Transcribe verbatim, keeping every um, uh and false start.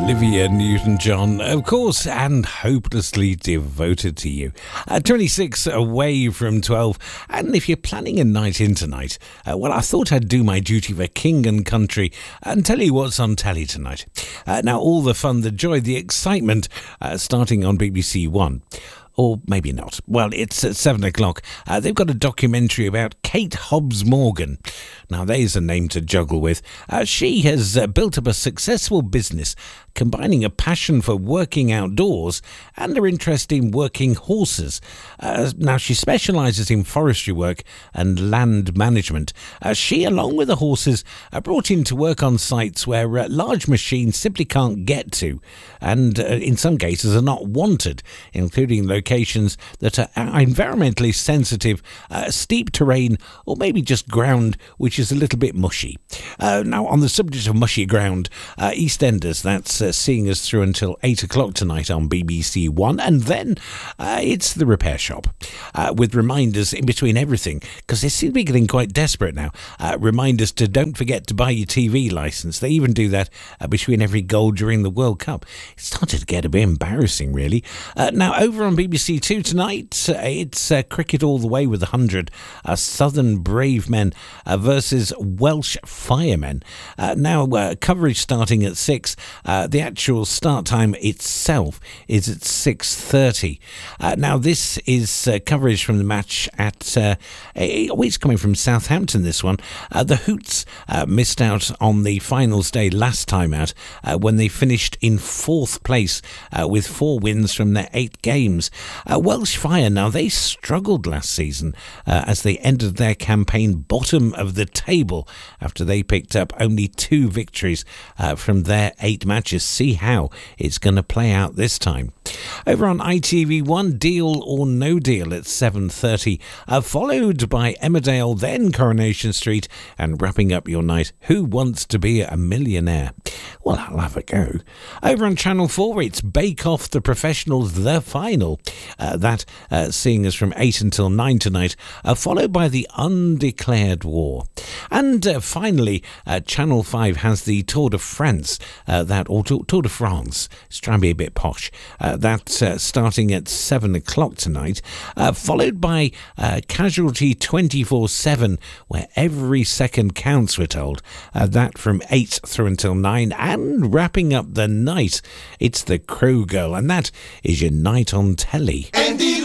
Olivia Newton-John, of course, and hopelessly devoted to you. Uh, twenty-six away from twelve, and if you're planning a night in tonight, uh, well, I thought I'd do my duty for king and country and tell you what's on telly tonight. Uh, now, all the fun, the joy, the excitement, uh, starting on B B C One. Or maybe not. Well, it's at seven o'clock. Uh, they've got a documentary about Kate Hobbs Morgan. Now, there's a name to juggle with. Uh, she has uh, built up a successful business combining a passion for working outdoors and her interest in working horses. Uh, now, she specialises in forestry work and land management. Uh, she, along with the horses, are brought in to work on sites where uh, large machines simply can't get to, and uh, in some cases are not wanted, including locations that are environmentally sensitive, uh, steep terrain, or maybe just ground which is a little bit mushy. Uh, now, on the subject of mushy ground, uh, EastEnders, that's uh, seeing us through until eight o'clock tonight on B B C One, and then uh, it's The Repair Shop, uh, with reminders in between everything, because they seem to be getting quite desperate now. Uh, reminders to don't forget to buy your T V licence. They even do that uh, between every goal during the World Cup. It started to get a bit embarrassing, really. Uh, now, over on B B C Two tonight, uh, it's uh, cricket all the way with one hundred. Uh, Southern Brave Men uh, versus Welsh Firemen. Uh, now, uh, coverage starting at six. Uh, the actual start time itself is at six thirty. Uh, now, this is uh, coverage from the match at... Uh, oh, it's coming from Southampton, this one. Uh, the Hoots uh, missed out on the finals day last time out uh, when they finished in fourth place uh, with four wins from their eight games. Uh, Welsh Fire, now, they struggled last season uh, as they ended their campaign bottom of the table after they picked up only two victories uh, from their eight matches. See how it's going to play out this time. Over on I T V one, Deal or No Deal at seven thirty, uh, followed by Emmerdale, then Coronation Street, and wrapping up your night, Who Wants to Be a Millionaire? Well, I'll have a go. Over on Channel four, it's Bake Off the Professionals, the final. Uh, that uh, seeing us from eight until nine tonight, uh, followed by The Undeclared War. And uh, finally, uh, Channel five has the Tour de France, uh, that or Tour de France, it's trying to be a bit posh, uh, that's uh, starting at seven o'clock tonight, uh, followed by uh, Casualty twenty-four seven, where every second counts, we're told, uh, that from eight through until nine, and wrapping up the night, it's The Crow Girl, and that is your night on telly. Andy